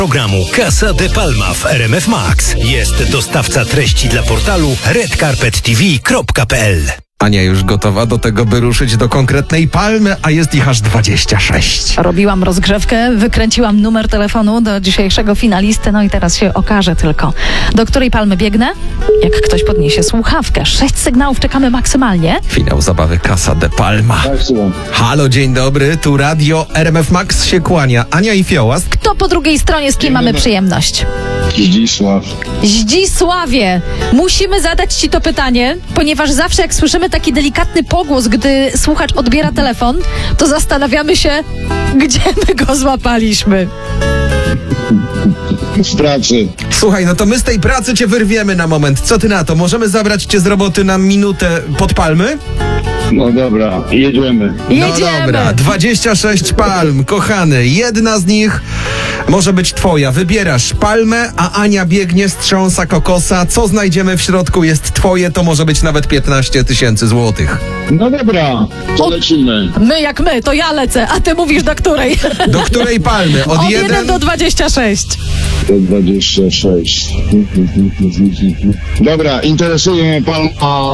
Programu Casa de Palma w RMF Max. Jest dostawca treści dla portalu redcarpettv.pl. Ania już gotowa do tego, by ruszyć do konkretnej palmy, a jest ich aż 26. Robiłam rozgrzewkę, wykręciłam numer telefonu do dzisiejszego finalisty, no i teraz się okaże tylko, do której palmy biegnę, jak ktoś podniesie słuchawkę. 6 sygnałów czekamy maksymalnie. Finał zabawy Casa de Palma. Halo, dzień dobry, tu radio RMF Max się kłania. Ania i Fiołast. Kto po drugiej stronie, z kim mamy przyjemność? Zdzisław. Zdzisławie, musimy zadać ci to pytanie, ponieważ zawsze jak słyszymy taki delikatny pogłos, gdy słuchacz odbiera telefon, to zastanawiamy się, gdzie my go złapaliśmy. Z pracy. Słuchaj, no to my z tej pracy cię wyrwiemy na moment. Co ty na to? Możemy zabrać cię z roboty na minutę pod palmy? No dobra, jedziemy. No dobra, 26 palm, kochany. Jedna z nich może być twoja. Wybierasz palmę, a Ania biegnie, strząsa kokosa. Co znajdziemy w środku jest twoje, to może być nawet 15 000 złotych. No dobra, to lecimy. My jak my, to ja lecę, a ty mówisz do której? Do której palmy? Od 1 do 26. To 26. Dobra, interesuje mnie pan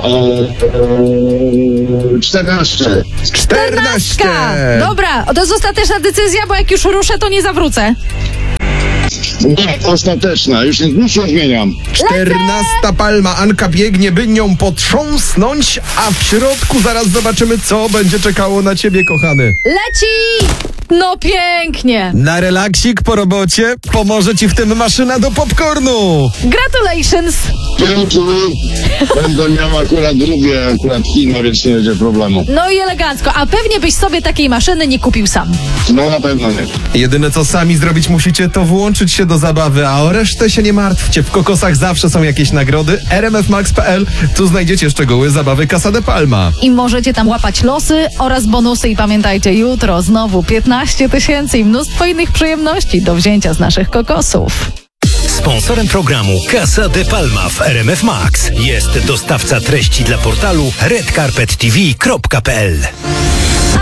14. 14! Dobra, to jest ostateczna decyzja, bo jak już ruszę, to nie zawrócę. Nie, ostateczna, już nic nie zmieniam. 14 palma. Anka biegnie, by nią potrząsnąć, a w środku zaraz zobaczymy, co będzie czekało na ciebie, kochany. Leci! No pięknie! Na relaksik po robocie pomoże ci w tym maszyna do popcornu. Gratulations! Dzięki. Będę miał akurat drugie kino, więc nie będzie problemu. No i elegancko, a pewnie byś sobie takiej maszyny nie kupił sam. No na pewno nie. Jedyne co sami zrobić musicie, to włączyć się do zabawy, a o resztę się nie martwcie. W kokosach zawsze są jakieś nagrody. rmfmax.pl, tu znajdziecie szczegóły zabawy Casa de Palma. I możecie tam łapać losy oraz bonusy i pamiętajcie, jutro znowu 15 000 i mnóstwo innych przyjemności do wzięcia z naszych kokosów. Sponsorem programu Casa de Palma w RMF Max jest dostawca treści dla portalu redcarpettv.pl.